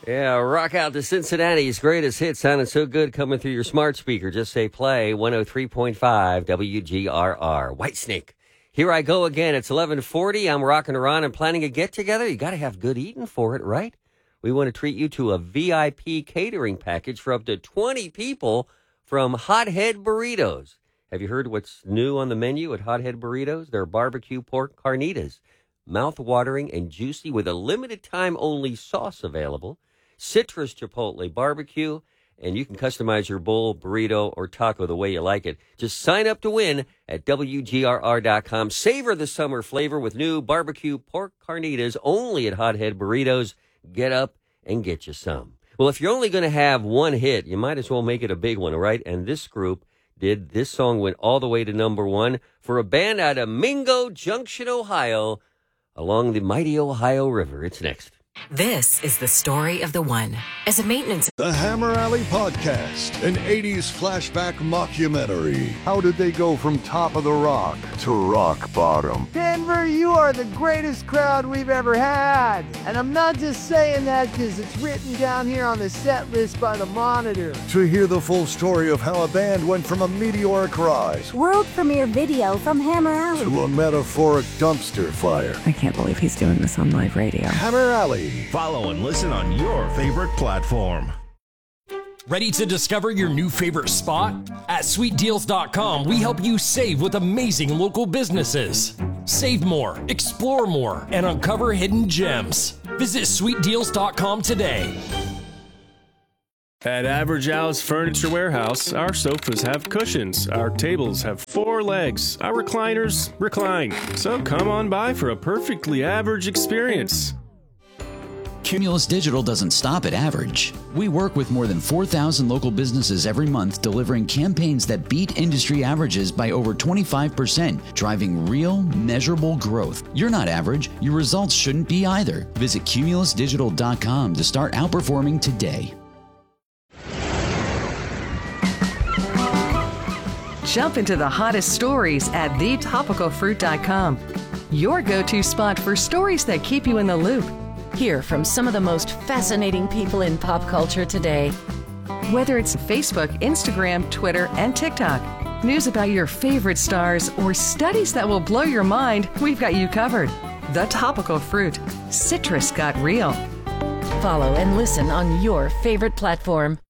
Yeah, rock out to Cincinnati's greatest hits, sounding so good coming through your smart speaker. Just say play, 103.5 WGRR. Whitesnake. Here I go again. It's 11:40. I'm rocking around and planning a get-together. You got to have good eating for it, right? We want to treat you to a VIP catering package for up to 20 people from Hothead Burritos. Have you heard what's new on the menu at Hothead Burritos? They're barbecue pork carnitas, mouth-watering and juicy with a limited-time-only sauce available. Citrus Chipotle barbecue, and you can customize your bowl, burrito, or taco the way you like it. Just sign up to win at WGRR.com. Savor the summer flavor with new barbecue pork carnitas only at Hothead Burritos. Get up and get you some. Well, if you're only going to have one hit, you might as well make it a big one, right? And this group did. This song went all the way to #1 for a band out of Mingo Junction, Ohio, along the mighty Ohio River. It's next. This is the story of the one. As a maintenance... The Hammer Alley Podcast, an 80s flashback mockumentary. How did they go from top of the rock to rock bottom? Denver, you are the greatest crowd we've ever had. And I'm not just saying that because it's written down here on the set list by the Monitor. To hear the full story of how a band went from a meteoric rise, world premiere video from Hammer Alley, to a metaphoric dumpster fire. I can't believe he's doing this on live radio. Hammer Alley. Follow and listen on your favorite platform. Ready to discover your new favorite spot? At sweetdeals.com, we help you save with amazing local businesses. Save more, explore more, and uncover hidden gems. Visit sweetdeals.com today. At Average Al's Furniture Warehouse, our sofas have cushions, our tables have 4 legs, our recliners recline. So come on by for a perfectly average experience. Cumulus Digital doesn't stop at average. We work with more than 4,000 local businesses every month, delivering campaigns that beat industry averages by over 25%, driving real, measurable growth. You're not average. Your results shouldn't be either. Visit cumulusdigital.com to start outperforming today. Jump into the hottest stories at thetopicalfruit.com. Your go-to spot for stories that keep you in the loop. Hear from some of the most fascinating people in pop culture today. Whether it's Facebook, Instagram, Twitter, and TikTok, news about your favorite stars, or studies that will blow your mind, we've got you covered. The Topical Fruit. Citrus got real. Follow and listen on your favorite platform.